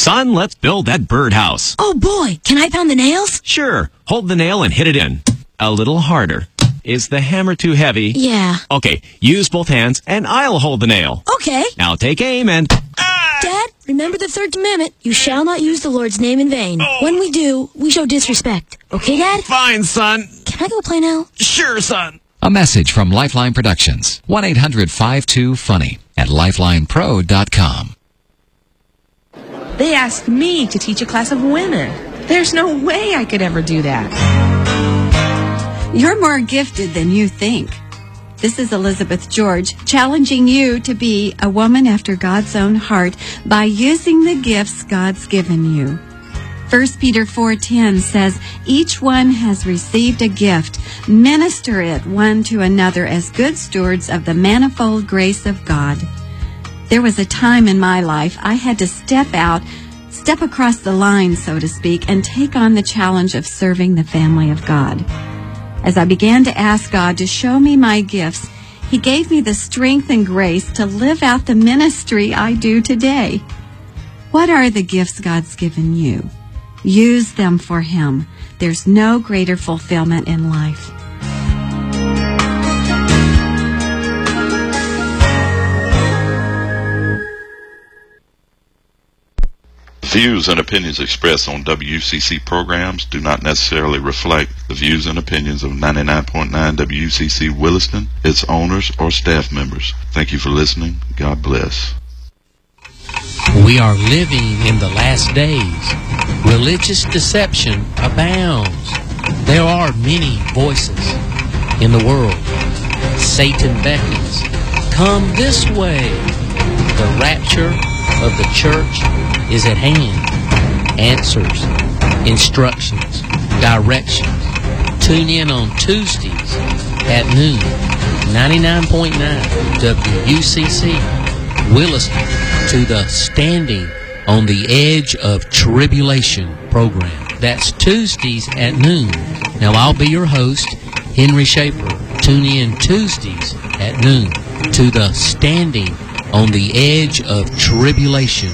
Son, let's build that birdhouse. Oh, boy. Can I pound the nails? Sure. Hold the nail and hit it in. A little harder. Is the hammer too heavy? Yeah. Okay, use both hands, and I'll hold the nail. Okay. Now take aim and... Dad, remember the third commandment. You shall not use the Lord's name in vain. Oh. When we do, we show disrespect. Okay, Dad? Fine, son. Can I go play now? Sure, son. A message from Lifeline Productions. 1-800-52-FUNNY at lifelinepro.com. They asked me to teach a class of women. There's no way I could ever do that. You're more gifted than you think. This is Elizabeth George challenging you to be a woman after God's own heart by using the gifts God's given you. 1 Peter 4:10 says, each one has received a gift. Minister it one to another as good stewards of the manifold grace of God. There was a time in my life I had to step across the line, so to speak, and take on the challenge of serving the family of God. As I began to ask God to show me my gifts, He gave me the strength and grace to live out the ministry I do today. What are the gifts God's given you? Use them for Him. There's no greater fulfillment in life. Views and opinions expressed on WCC programs do not necessarily reflect the views and opinions of 99.9 WCC Williston, its owners, or staff members. Thank you for listening. God bless. We are living in the last days. Religious deception abounds. There are many voices in the world. Satan beckons, come this way. The rapture of the church is at hand. Answers, instructions, directions. Tune in on Tuesdays at noon, 99.9 WUCC, Williston, to the Standing on the Edge of Tribulation program. That's Tuesdays at noon. Now, I'll be your host, Henry Schaefer. Tune in Tuesdays at noon to the Standing on the Edge of Tribulation.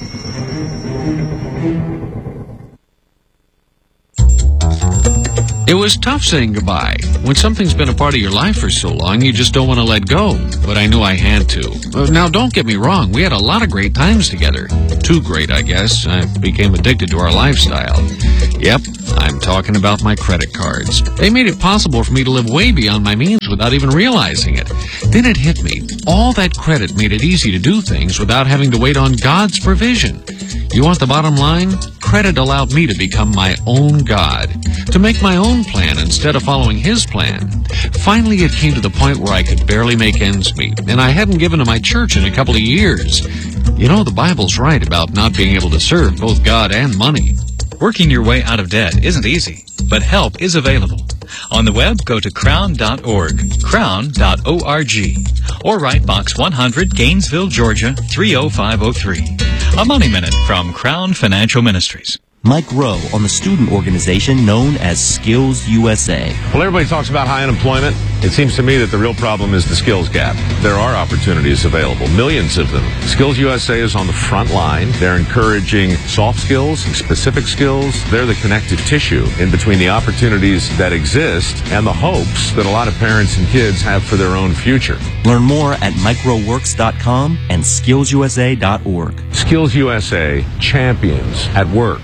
It was tough saying goodbye. When something's been a part of your life for so long, you just don't want to let go. But I knew I had to. Now, don't get me wrong. We had a lot of great times together. Too great, I guess. I became addicted to our lifestyle. Yep, I'm talking about my credit cards. They made it possible for me to live way beyond my means without even realizing it. Then it hit me. All that credit made it easy to do things without having to wait on God's provision. You want the bottom line? Credit allowed me to become my own God, to make my own plan instead of following His plan. Finally, it came to the point where I could barely make ends meet, and I hadn't given to my church in a couple of years. You know, the Bible's right about not being able to serve both God and money. Working your way out of debt isn't easy, but help is available. On the web, go to crown.org, crown.org, or write Box 100, Gainesville, Georgia, 30503. A Money Minute from Crown Financial Ministries. Mike Rowe on the student organization known as Skills USA. Well, everybody talks about high unemployment. It seems to me that the real problem is the skills gap. There are opportunities available, millions of them. Skills USA is on the front line. They're encouraging soft skills, specific skills. They're the connective tissue in between the opportunities that exist and the hopes that a lot of parents and kids have for their own future. Learn more at microworks.com and skillsusa.org. Skills USA, champions at work.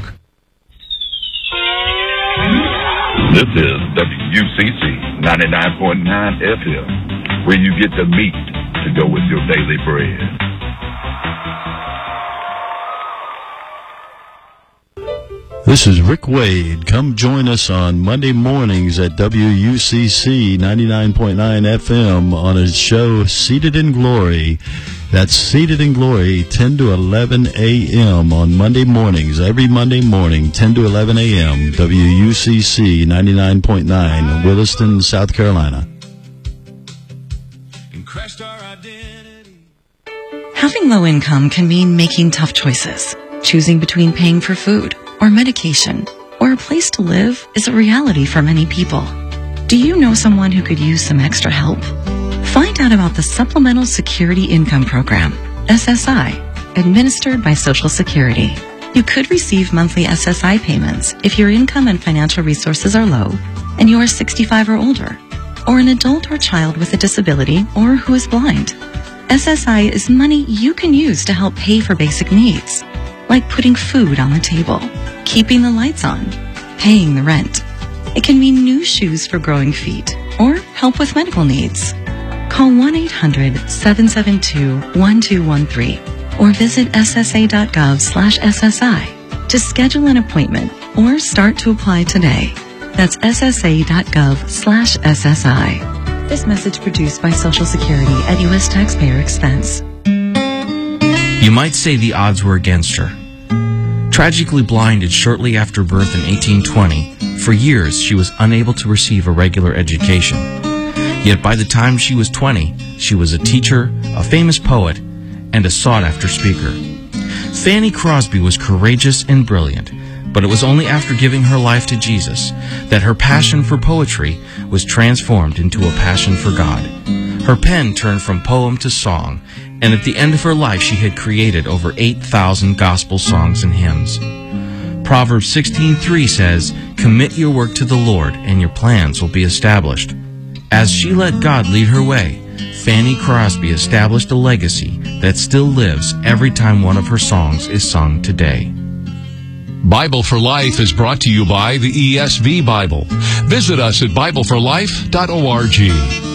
This is WUCC 99.9 FM, where you get the meat to go with your daily bread. This is Rick Wade. Come join us on Monday mornings at WUCC 99.9 FM on a show Seated in Glory. That's Seated in Glory, 10 to 11 a.m. on Monday mornings, every Monday morning, 10 to 11 a.m., WUCC 99.9, Williston, South Carolina. Having low income can mean making tough choices. Choosing between paying for food or medication or a place to live is a reality for many people. Do you know someone who could use some extra help? Find out about the Supplemental Security Income Program, SSI, administered by Social Security. You could receive monthly SSI payments if your income and financial resources are low and you are 65 or older, or an adult or child with a disability or who is blind. SSI is money you can use to help pay for basic needs, like putting food on the table, keeping the lights on, paying the rent. It can mean new shoes for growing feet or help with medical needs. Call 1-800-772-1213 or visit ssa.gov/SSI to schedule an appointment or start to apply today. That's ssa.gov/SSI. This message produced by Social Security at U.S. taxpayer expense. You might say the odds were against her. Tragically blinded shortly after birth in 1820, for years she was unable to receive a regular education. Yet by the time she was 20, she was a teacher, a famous poet, and a sought-after speaker. Fanny Crosby was courageous and brilliant, but it was only after giving her life to Jesus that her passion for poetry was transformed into a passion for God. Her pen turned from poem to song, and at the end of her life she had created over 8,000 gospel songs and hymns. Proverbs 16:3 says, "Commit your work to the Lord, and your plans will be established." As she let God lead her way, Fanny Crosby established a legacy that still lives every time one of her songs is sung today. Bible for Life is brought to you by the ESV Bible. Visit us at BibleForLife.org.